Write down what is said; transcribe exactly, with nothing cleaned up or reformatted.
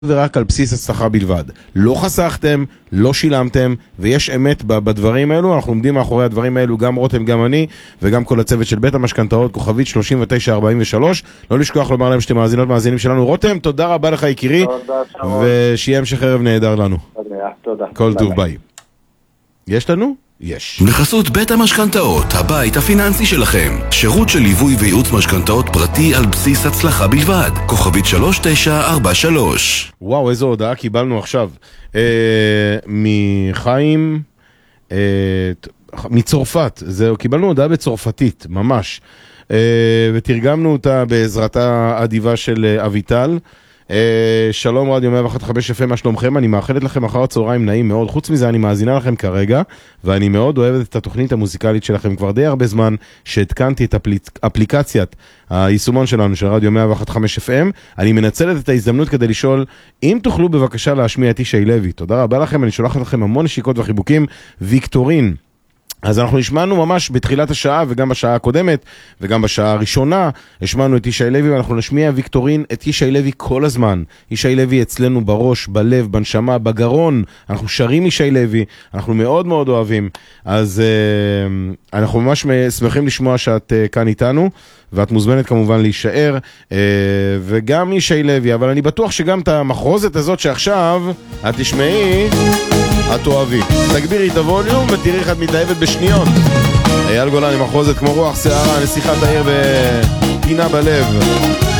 ורק על בסיס הצלחה בלבד. לא חסכתם, לא שילמתם, ויש אמת בדברים האלו. אנחנו עומדים מאחורי הדברים האלו, גם רותם, גם אני, וגם כל הצוות של בית המשכנתאות, כוכבית שלושים ותשע ארבעים ושלוש. לא לשכוח לומר להם שאתם מאזינות מאזינים שלנו. רותם, תודה רבה לך יקירי, ושיהיה המשך ערב נהדר לנו. תודה. כל טוב, ביי. יש לנו? יש. בחסות בית המשכנתאות, הבית הפיננסי שלכם. שירות של ליווי וייעוץ משכנתאות פרטי על בסיס הצלחה בלבד. כוכבית שלוש תשע ארבע שלוש. וואו, איזו הודעה קיבלנו עכשיו. אה, מחיים, אה, מצרפת. זהו, קיבלנו הודעה בצרפתית, ממש. אה, ותרגמנו אותה בעזרתה האדיבה של אביטל. שלום רדיו מאה ואחת נקודה חמש אף אם, מה שלומכם? אני מאחלת לכם אחר הצהריים נעים מאוד. חוץ מזה אני מאזינה לכם כרגע, ואני מאוד אוהבת את התוכנית המוזיקלית שלכם כבר די הרבה זמן שהתקנתי את אפליקציית היישומון שלנו של רדיו מאה ואחת נקודה חמש אף אם. אני מנצלת את ההזדמנות כדי לשאול אם תוכלו בבקשה להשמיע את ישי לוי. תודה רבה לכם, אני שולחת לכם המון נשיקות וחיבוקים. ויקטורין. אז אנחנו השמענו ממש בתחילת השעה וגם בשעה הקודמת וגם בשעה הראשונה השמענו את ישי לוי, ואנחנו נשמיע ויקטורין את ישי לוי כל הזמן. ישי לוי אצלנו בראש, בלב, בנשמה, בגרון. אנחנו שרים ישי לוי, אנחנו מאוד מאוד אוהבים. אז uh, אנחנו ממש שמחים לשמוע שאת uh, כאן איתנו, ואת מוזמנת כמובן להישאר, uh, וגם ישי לוי, אבל אני בטוח שגם את המחרוזת הזאת שעכשיו את תשמעי את אוהבי. תגבירי את הווליום ותראי איך את מתאהבת בשניות. אייל גולן עם מחרוזת כמו רוח שערה, נסיכת העיר ופינה בלב.